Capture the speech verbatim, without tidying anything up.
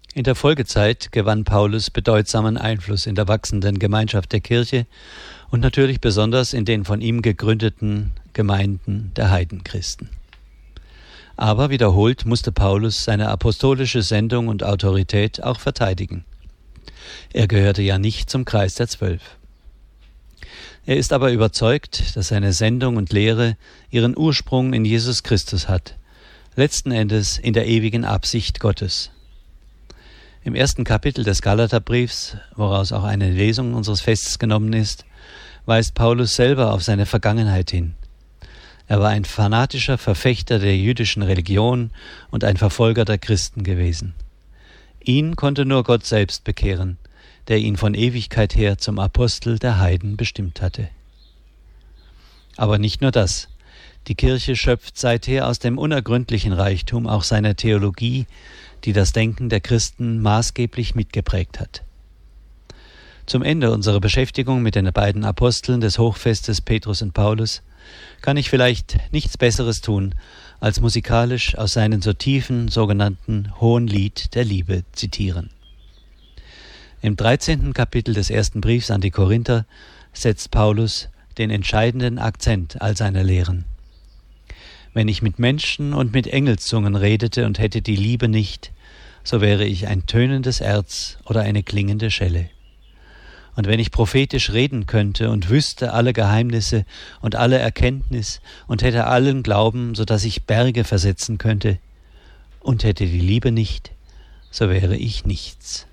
In der Folgezeit gewann Paulus bedeutsamen Einfluss in der wachsenden Gemeinschaft der Kirche und natürlich besonders in den von ihm gegründeten Gemeinden der Heidenchristen. Aber wiederholt musste Paulus seine apostolische Sendung und Autorität auch verteidigen. Er gehörte ja nicht zum Kreis der Zwölf. Er ist aber überzeugt, dass seine Sendung und Lehre ihren Ursprung in Jesus Christus hat, letzten Endes in der ewigen Absicht Gottes. Im ersten Kapitel des Galaterbriefs, woraus auch eine Lesung unseres Festes genommen ist, weist Paulus selber auf seine Vergangenheit hin. Er war ein fanatischer Verfechter der jüdischen Religion und ein Verfolger der Christen gewesen. Ihn konnte nur Gott selbst bekehren, der ihn von Ewigkeit her zum Apostel der Heiden bestimmt hatte. Aber nicht nur das. Die Kirche schöpft seither aus dem unergründlichen Reichtum auch seiner Theologie, die das Denken der Christen maßgeblich mitgeprägt hat. Zum Ende unserer Beschäftigung mit den beiden Aposteln des Hochfestes Petrus und Paulus kann ich vielleicht nichts Besseres tun, als musikalisch aus seinen so tiefen sogenannten Hohenlied der Liebe zitieren. Im dreizehnten Kapitel des ersten Briefs an die Korinther setzt Paulus den entscheidenden Akzent all seiner Lehren. Wenn ich mit Menschen und mit Engelszungen redete und hätte die Liebe nicht, so wäre ich ein tönendes Erz oder eine klingende Schelle. Und wenn ich prophetisch reden könnte und wüsste alle Geheimnisse und alle Erkenntnis und hätte allen Glauben, so dass ich Berge versetzen könnte, und hätte die Liebe nicht, so wäre ich nichts.